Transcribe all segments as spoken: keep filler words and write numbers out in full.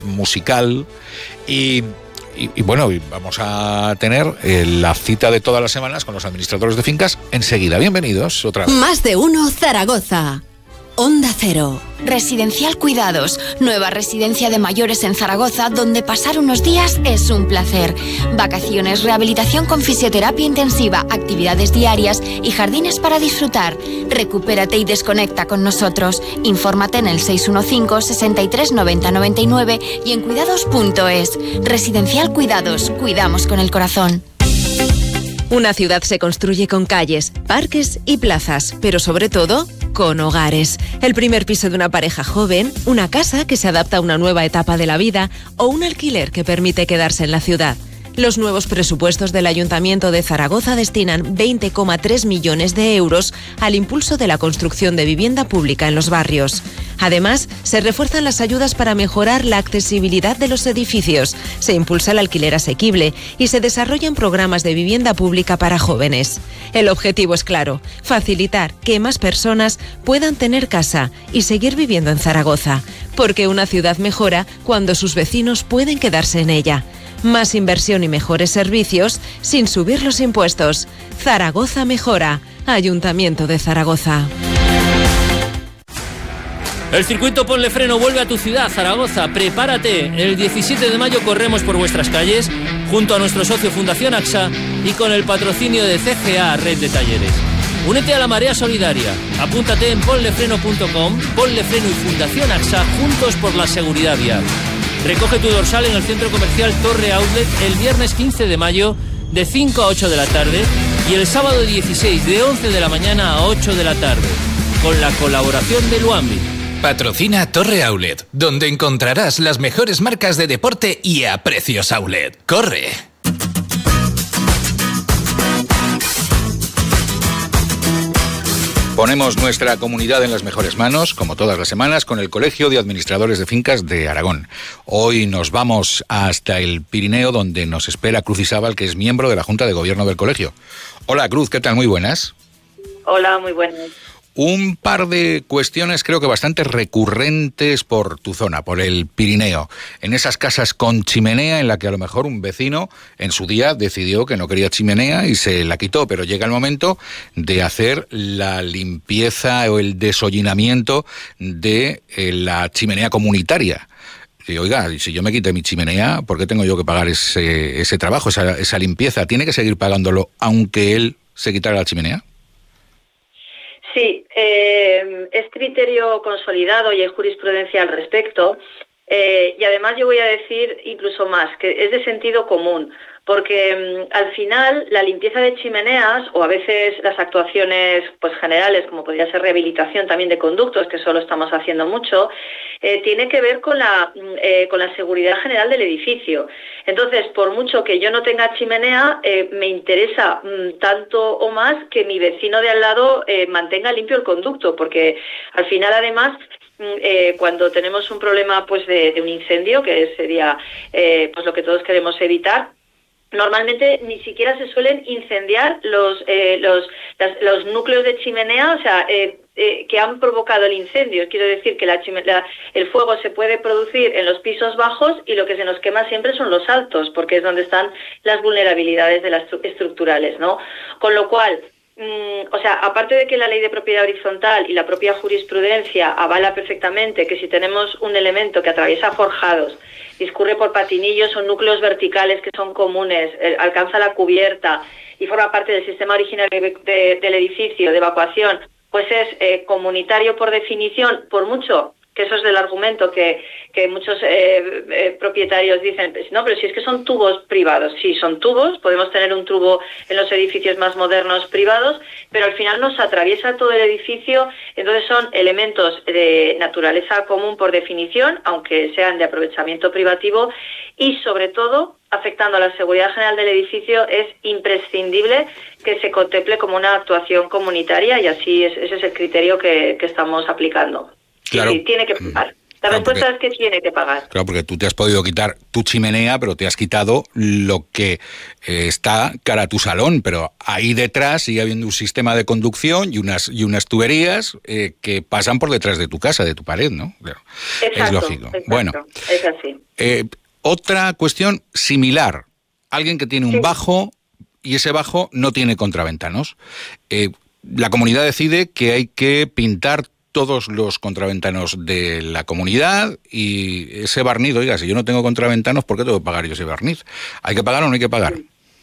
musical y... Y, y bueno, vamos a tener eh, la cita de todas las semanas con los administradores de fincas enseguida. Bienvenidos otra vez. Más de uno Zaragoza. Onda Cero. Residencial Cuidados, nueva residencia de mayores en Zaragoza, donde pasar unos días es un placer. Vacaciones, rehabilitación con fisioterapia intensiva, actividades diarias y jardines para disfrutar. Recupérate y desconecta con nosotros. Infórmate en el seis uno cinco, sesenta y tres, noventa, noventa y nueve y en cuidados punto es. Residencial Cuidados, cuidamos con el corazón. Una ciudad se construye con calles, parques y plazas, pero sobre todo con hogares. El primer piso de una pareja joven, una casa que se adapta a una nueva etapa de la vida o un alquiler que permite quedarse en la ciudad. Los nuevos presupuestos del Ayuntamiento de Zaragoza destinan veinte coma tres millones de euros al impulso de la construcción de vivienda pública en los barrios. Además, se refuerzan las ayudas para mejorar la accesibilidad de los edificios, se impulsa el alquiler asequible y se desarrollan programas de vivienda pública para jóvenes. El objetivo es claro, facilitar que más personas puedan tener casa y seguir viviendo en Zaragoza, porque una ciudad mejora cuando sus vecinos pueden quedarse en ella. Más inversión y mejores servicios sin subir los impuestos. Zaragoza mejora. Ayuntamiento de Zaragoza. El circuito Ponle Freno vuelve a tu ciudad, Zaragoza. Prepárate. El diecisiete de mayo corremos por vuestras calles junto a nuestro socio Fundación AXA y con el patrocinio de C G A Red de Talleres. Únete a la marea solidaria. Apúntate en ponlefreno punto com. Ponle Freno y Fundación AXA juntos por la seguridad vial. Recoge tu dorsal en el centro comercial Torre Outlet el viernes quince de mayo de cinco a ocho de la tarde y el sábado dieciséis de once de la mañana a ocho de la tarde, con la colaboración de Luambi. Patrocina Torre Outlet, donde encontrarás las mejores marcas de deporte y a precios outlet. ¡Corre! Ponemos nuestra comunidad en las mejores manos, como todas las semanas, con el Colegio de Administradores de Fincas de Aragón. Hoy nos vamos hasta el Pirineo, donde nos espera Cruz Isábal, que es miembro de la Junta de Gobierno del Colegio. Hola, Cruz, ¿qué tal? Muy buenas. Hola, muy buenas. Un par de cuestiones creo que bastante recurrentes por tu zona, por el Pirineo. En esas casas con chimenea en la que a lo mejor un vecino en su día decidió que no quería chimenea y se la quitó, pero llega el momento de hacer la limpieza o el desollinamiento de eh, la chimenea comunitaria. Y, oiga, si yo me quité mi chimenea, ¿por qué tengo yo que pagar ese, ese trabajo, esa, esa limpieza? ¿Tiene que seguir pagándolo aunque él se quitara la chimenea? Sí, eh, es criterio consolidado y hay jurisprudencia al respecto. Eh, y además yo voy a decir incluso más, que es de sentido común, porque um, al final la limpieza de chimeneas o a veces las actuaciones pues generales, como podría ser rehabilitación también de conductos, que eso lo estamos haciendo mucho, eh, tiene que ver con la, eh, con la seguridad general del edificio. Entonces, por mucho que yo no tenga chimenea, eh, me interesa mm, tanto o más que mi vecino de al lado eh, mantenga limpio el conducto, porque al final además... Eh, cuando tenemos un problema pues de, de un incendio, que sería eh, pues lo que todos queremos evitar, normalmente ni siquiera se suelen incendiar los eh, los, las, los núcleos de chimenea, o sea, eh, eh, que han provocado el incendio. Quiero decir que la, la, el fuego se puede producir en los pisos bajos y lo que se nos quema siempre son los altos, porque es donde están las vulnerabilidades de las estructurales, ¿no? Con lo cual... O sea, aparte de que la ley de propiedad horizontal y la propia jurisprudencia avala perfectamente que si tenemos un elemento que atraviesa forjados, discurre por patinillos o núcleos verticales que son comunes, eh, alcanza la cubierta y forma parte del sistema original de, de, del edificio de evacuación, pues es eh, comunitario por definición, por mucho... que eso es del argumento que, que muchos eh, eh, propietarios dicen, no, pero si es que son tubos privados. Sí, son tubos, podemos tener un tubo en los edificios más modernos privados, pero al final nos atraviesa todo el edificio, entonces son elementos de naturaleza común por definición, aunque sean de aprovechamiento privativo, y sobre todo, afectando a la seguridad general del edificio, es imprescindible que se contemple como una actuación comunitaria y así es, ese es el criterio que, que estamos aplicando. Claro, sí, tiene que pagar. La claro, respuesta porque, es que tiene que pagar. Claro, porque tú te has podido quitar tu chimenea, pero te has quitado lo que eh, está cara a tu salón, pero ahí detrás sigue habiendo un sistema de conducción y unas y unas tuberías eh, que pasan por detrás de tu casa, de tu pared, ¿no? Claro, exacto, es lógico. Exacto, bueno, es así. Eh, otra cuestión similar. Alguien que tiene un sí. bajo y ese bajo no tiene contraventanos. Eh, la comunidad decide que hay que pintar todos los contraventanos de la comunidad y ese barniz, oiga, si yo no tengo contraventanos, ¿por qué tengo que pagar yo ese barniz? ¿Hay que pagar o no hay que pagar?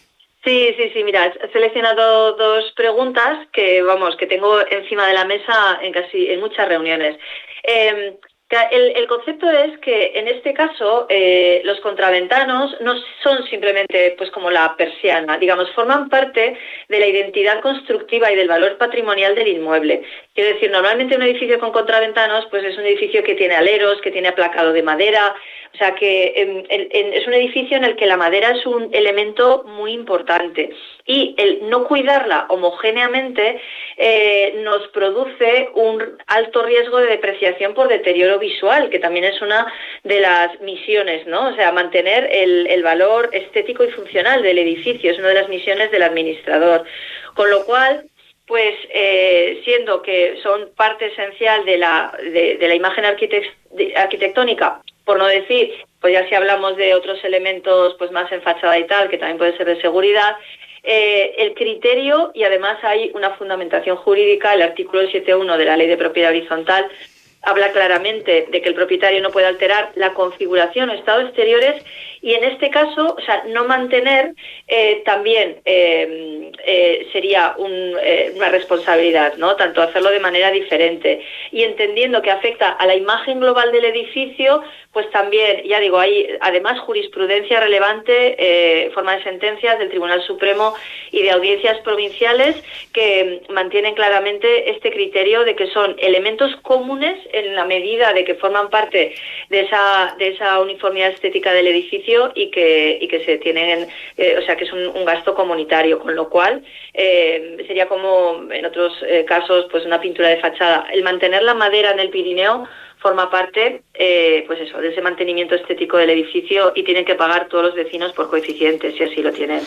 Sí, sí, sí, mira, he seleccionado dos preguntas que, vamos, que tengo encima de la mesa en casi en muchas reuniones. Eh, El, el concepto es que en este caso eh, los contraventanos no son simplemente pues como la persiana, digamos, forman parte de la identidad constructiva y del valor patrimonial del inmueble. Quiero decir, normalmente un edificio con contraventanos pues es un edificio que tiene aleros, que tiene aplacado de madera, o sea que en, en, en, es un edificio en el que la madera es un elemento muy importante y el no cuidarla homogéneamente eh, nos produce un alto riesgo de depreciación por deterioro visual, que también es una de las misiones, ¿no? O sea, mantener el, el valor estético y funcional del edificio es una de las misiones del administrador. Con lo cual, pues eh, siendo que son parte esencial de la, de, de la imagen arquitect- de, arquitectónica, por no decir, pues ya si hablamos de otros elementos pues más en fachada y tal, que también puede ser de seguridad, eh, el criterio, y además hay una fundamentación jurídica, el artículo siete punto uno de la Ley de Propiedad Horizontal, habla claramente de que el propietario no puede alterar la configuración o estado exteriores y en este caso, o sea, no mantener eh, también eh, eh, sería un, eh, una responsabilidad, ¿no? Tanto hacerlo de manera diferente y entendiendo que afecta a la imagen global del edificio, pues también, ya digo, hay además jurisprudencia relevante, eh, forma de sentencias del Tribunal Supremo y de audiencias provinciales que mantienen claramente este criterio de que son elementos comunes en la medida de que forman parte de esa de esa uniformidad estética del edificio y que y que se tienen, eh, o sea, que es un, un gasto comunitario, con lo cual eh, sería como en otros eh, casos, pues una pintura de fachada. El mantener la madera en el Pirineo forma parte, eh, pues eso, de ese mantenimiento estético del edificio y tienen que pagar todos los vecinos por coeficientes, si así lo tienen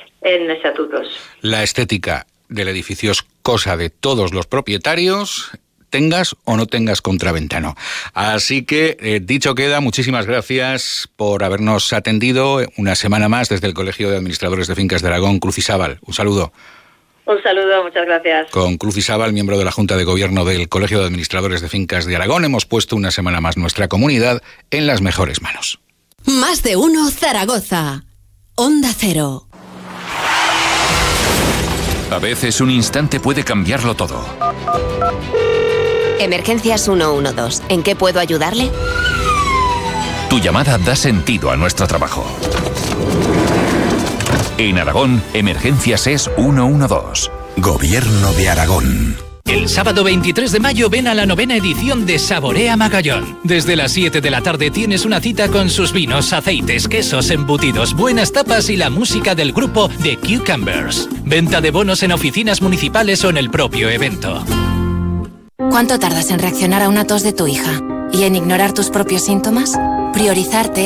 en estatutos. La estética del edificio es cosa de todos los propietarios, tengas o no tengas contraventano. Así que, eh, dicho queda, muchísimas gracias por habernos atendido una semana más desde el Colegio de Administradores de Fincas de Aragón, Cruz y Sábal. Un saludo. Un saludo, muchas gracias. Con Cruz y Sábal, miembro de la Junta de Gobierno del Colegio de Administradores de Fincas de Aragón, hemos puesto una semana más nuestra comunidad en las mejores manos. Más de uno Zaragoza. Onda Cero. A veces un instante puede cambiarlo todo. Emergencias ciento doce. ¿En qué puedo ayudarle? Tu llamada da sentido a nuestro trabajo. En Aragón, Emergencias es ciento doce. Gobierno de Aragón. El sábado veintitrés de mayo ven a la novena edición de Saborea Magallón. Desde las siete de la tarde tienes una cita con sus vinos, aceites, quesos, embutidos, buenas tapas y la música del grupo The Cucumbers. Venta de bonos en oficinas municipales o en el propio evento. ¿Cuánto tardas en reaccionar a una tos de tu hija? ¿Y en ignorar tus propios síntomas? Priorizarte